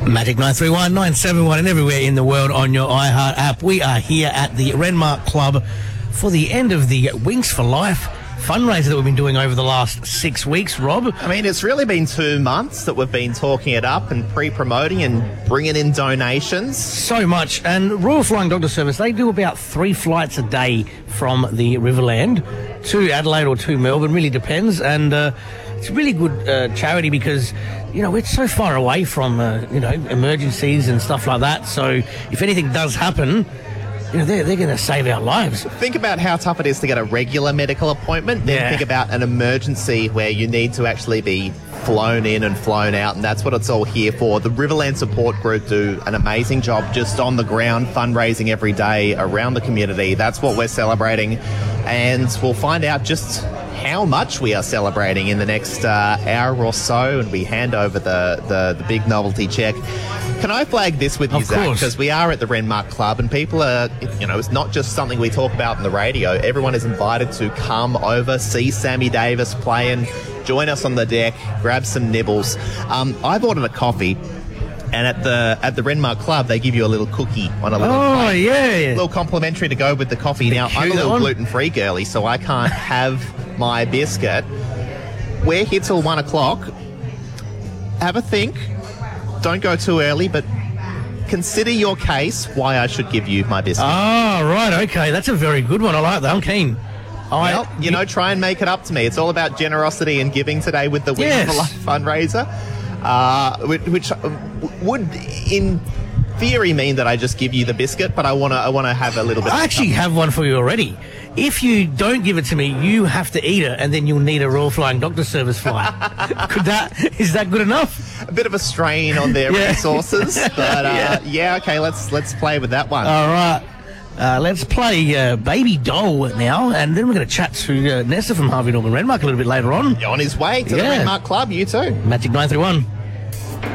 Magic 931 971 and everywhere in the world on your iHeart app. We are here at the Renmark Club for the end of the Wings for Life fundraiser that we've been doing over the last 6 weeks, Rob. I mean, it's really been 2 months that we've been talking it up and pre-promoting and bringing in donations. So much. And Royal Flying Doctor Service, they do about 3 flights a day from the Riverland to Adelaide or to Melbourne, really depends. And it's a really good charity because, you know, we're so far away from, emergencies and stuff like that. So if anything does happen, you know, they're going to save our lives. Think about how tough it is to get a regular medical appointment. Then think about an emergency where you need to actually be flown in and flown out, and that's what it's all here for. The Riverland Support Group do an amazing job just on the ground, fundraising every day around the community. That's what we're celebrating, and we'll find out just how much we are celebrating in the next hour or so, and we hand over the big novelty check. Can I flag this with you, Zach? Because we are at the Renmark Club, and people are, it's not just something we talk about on the radio. Everyone is invited to come over, see Sammy Davis play, and join us on the deck, grab some nibbles. I've ordered a coffee, and at the Renmark Club, they give you a little cookie on a little plate. A little complimentary to go with the coffee. Now, I'm a little gluten-free girly, so I can't have my biscuit. We're here till 1 o'clock. Have a think. Don't go too early, but consider your case why I should give you my biscuit. Oh, right, okay. That's a very good one. I like that. I'm keen. Well, try and make it up to me. It's all about generosity and giving today with the Wings for Life fundraiser, which would, in theory, mean that I just give you the biscuit, but I want to have a little bit. I actually have one for you already. If you don't give it to me, you have to eat it, and then you'll need a Royal Flying Doctor Service flight. Is that good enough? A bit of a strain on their resources, but okay, let's play with that one. All right. Let's play Baby Doll now, and then we're going to chat to Nessa from Harvey Norman Renmark a little bit later on. You're on his way to the Renmark Club, you too. Magic 931.